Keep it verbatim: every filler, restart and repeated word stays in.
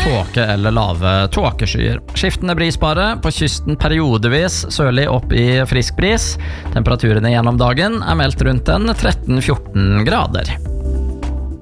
tåke eller lave tåkeskyer. Skiftende brisbare, på kysten periodevis sørlig opp i frisk bris. Temperaturene gjennom dagen er meldt rundt en tretten fjorten grader.